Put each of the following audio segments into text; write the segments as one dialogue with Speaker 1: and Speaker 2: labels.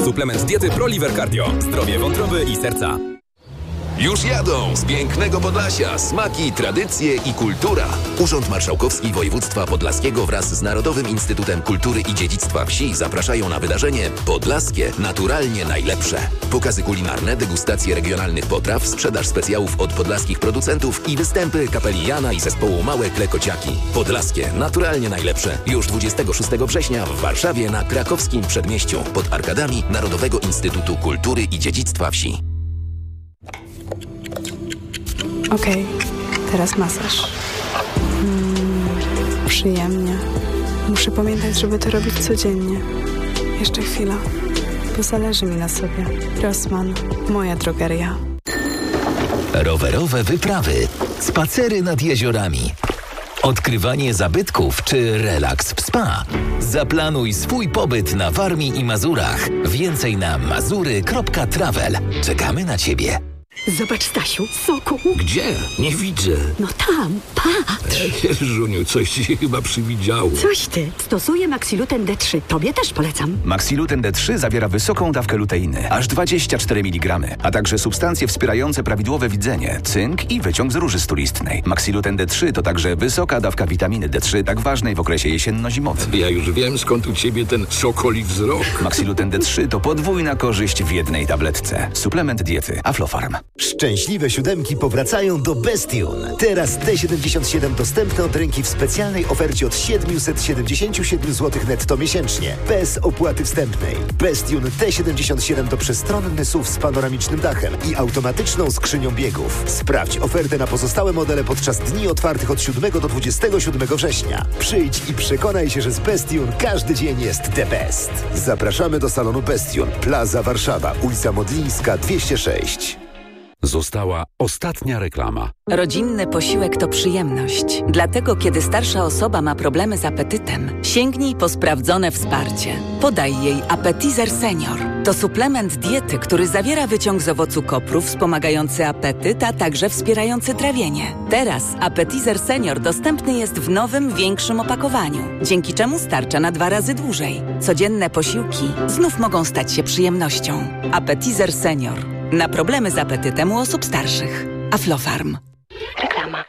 Speaker 1: Suplement diety ProLiver Cardio. Zdrowie wątroby i serca.
Speaker 2: Już jadą z pięknego Podlasia smaki, tradycje i kultura. Urząd Marszałkowski Województwa Podlaskiego wraz z Narodowym Instytutem Kultury i Dziedzictwa Wsi zapraszają na wydarzenie Podlaskie naturalnie najlepsze. Pokazy kulinarne, degustacje regionalnych potraw, sprzedaż specjałów od podlaskich producentów i występy kapeli Jana i zespołu Małe Klekociaki. Podlaskie naturalnie najlepsze. Już 26 września w Warszawie na Krakowskim Przedmieściu pod arkadami Narodowego Instytutu Kultury i Dziedzictwa Wsi.
Speaker 3: Okej, teraz masaż. Przyjemnie. Muszę pamiętać, żeby to robić codziennie. Jeszcze chwila, bo zależy mi na sobie. Rossmann, moja drogeria.
Speaker 4: Rowerowe wyprawy, spacery nad jeziorami, odkrywanie zabytków czy relaks w spa. Zaplanuj swój pobyt na Warmii i Mazurach. Więcej na mazury.travel. Czekamy na Ciebie.
Speaker 5: Zobacz, Stasiu, soku.
Speaker 6: Gdzie? Nie widzę.
Speaker 5: No tam, patrz.
Speaker 6: Żuniu, coś ci się chyba przywidziało.
Speaker 5: Coś ty. Stosuję Maxiluten D3. Tobie też polecam.
Speaker 7: Maxiluten D3 zawiera wysoką dawkę luteiny, aż 24 mg, a także substancje wspierające prawidłowe widzenie, cynk i wyciąg z róży stulistnej. Maxiluten D3 to także wysoka dawka witaminy D3, tak ważnej w okresie jesienno-zimowym.
Speaker 6: Ja już wiem, skąd u ciebie ten sokoli wzrok.
Speaker 7: Maxiluten D3 to podwójna korzyść w jednej tabletce. Suplement diety Aflofarm.
Speaker 8: Szczęśliwe siódemki powracają do Bestion. Teraz T77 dostępne od ręki w specjalnej ofercie od 777 zł netto miesięcznie. Bez opłaty wstępnej. Bestion T77 to przestronny SUV z panoramicznym dachem i automatyczną skrzynią biegów. Sprawdź ofertę na pozostałe modele podczas dni otwartych od 7 do 27 września. Przyjdź i przekonaj się, że z Bestion każdy dzień jest the best. Zapraszamy do salonu Bestion. Plaza Warszawa, ulica Modlińska 206.
Speaker 9: Została ostatnia reklama.
Speaker 10: Rodzinny posiłek to przyjemność. Dlatego, kiedy starsza osoba ma problemy z apetytem, sięgnij po sprawdzone wsparcie. Podaj jej Appetizer Senior. To suplement diety, który zawiera wyciąg z owocu kopru wspomagający apetyt, a także wspierający trawienie. Teraz Appetizer Senior dostępny jest w nowym, większym opakowaniu, dzięki czemu starcza na 2 razy dłużej. Codzienne posiłki znów mogą stać się przyjemnością. Appetizer Senior. Na problemy z apetytem u osób starszych. Aflofarm.
Speaker 5: Reklama.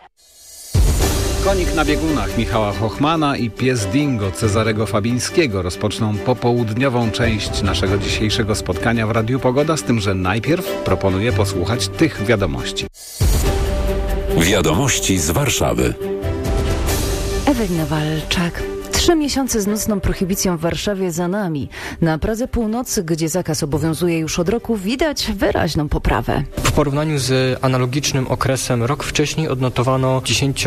Speaker 11: Konik na biegunach Michała Hochmana i pies Dingo Cezarego Fabińskiego rozpoczną popołudniową część naszego dzisiejszego spotkania w Radiu Pogoda, z tym, że najpierw proponuję posłuchać tych wiadomości.
Speaker 9: Wiadomości z Warszawy.
Speaker 12: Ewelina Walczak. 3 miesiące z nocną prohibicją w Warszawie za nami. Na Pradze Północy, gdzie zakaz obowiązuje już od roku, widać wyraźną poprawę.
Speaker 13: W porównaniu z analogicznym okresem rok wcześniej odnotowano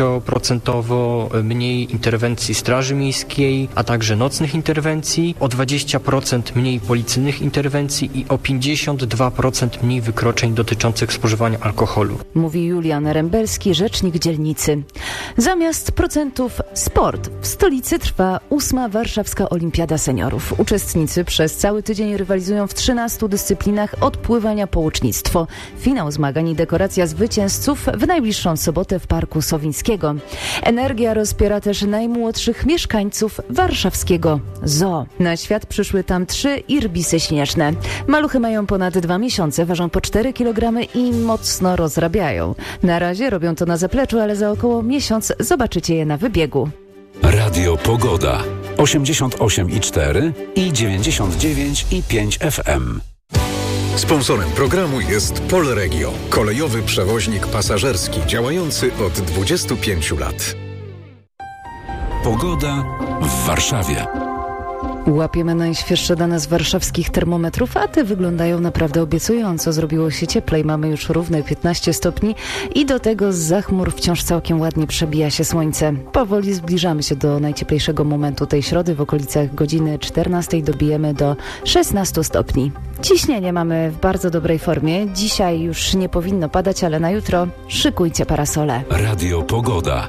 Speaker 13: 10% mniej interwencji Straży Miejskiej, a także nocnych interwencji, o 20% mniej policyjnych interwencji i o 52% mniej wykroczeń dotyczących spożywania alkoholu.
Speaker 12: Mówi Julian Rembelski, rzecznik dzielnicy. Zamiast procentów sport. W stolicy trwa 8. Warszawska Olimpiada Seniorów. Uczestnicy przez cały tydzień rywalizują w 13 dyscyplinach od pływania po łucznictwo. Finał zmagań i dekoracja zwycięzców w najbliższą sobotę w Parku Sowińskiego. Energia rozpiera też najmłodszych mieszkańców warszawskiego zoo. Na świat przyszły tam 3 irbisy śnieżne. Maluchy mają ponad 2 miesiące, ważą po 4 kg i mocno rozrabiają. Na razie robią to na zapleczu, ale za około miesiąc zobaczycie je na wybiegu.
Speaker 9: Radio Pogoda 88,4 i 99,5 FM.
Speaker 14: Sponsorem programu jest Polregio, kolejowy przewoźnik pasażerski działający od 25 lat.
Speaker 9: Pogoda w Warszawie.
Speaker 12: Łapiemy najświeższe dane z warszawskich termometrów, a te wyglądają naprawdę obiecująco. Zrobiło się cieplej, mamy już równe 15 stopni i do tego zza chmur wciąż całkiem ładnie przebija się słońce. Powoli zbliżamy się do najcieplejszego momentu tej środy. W okolicach godziny 14 dobijemy do 16 stopni. Ciśnienie mamy w bardzo dobrej formie. Dzisiaj już nie powinno padać, ale na jutro szykujcie parasole.
Speaker 9: Radio Pogoda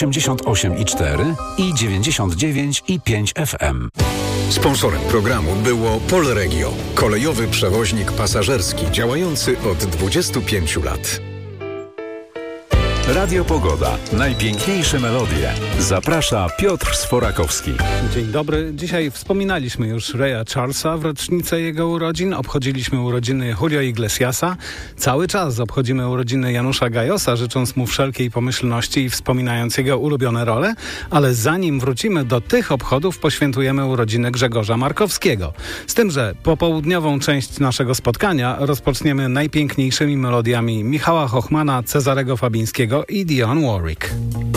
Speaker 9: 88,4 i 99,5 FM.
Speaker 14: Sponsorem programu było Polregio, kolejowy przewoźnik pasażerski działający od 25 lat.
Speaker 9: Radio Pogoda. Najpiękniejsze melodie. Zaprasza Piotr Sforakowski.
Speaker 11: Dzień dobry. Dzisiaj wspominaliśmy już Raya Charlesa w rocznicę jego urodzin. Obchodziliśmy urodziny Julio Iglesiasa. Cały czas obchodzimy urodziny Janusza Gajosa, życząc mu wszelkiej pomyślności i wspominając jego ulubione role. Ale zanim wrócimy do tych obchodów, poświętujemy urodziny Grzegorza Markowskiego. Z tym, że popołudniową część naszego spotkania rozpoczniemy najpiękniejszymi melodiami Michała Hochmana, Cezarego Fabińskiego i Dionne Warwick.